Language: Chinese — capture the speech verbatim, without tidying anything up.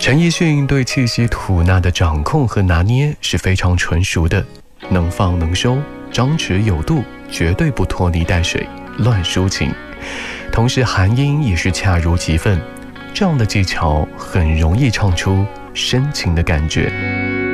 陈奕迅对气息吐纳的掌控和拿捏是非常纯熟的，能放能收，张弛有度，绝对不拖泥带水乱抒情，同时含音也是恰如其分，这样的技巧很容易唱出深情的感觉。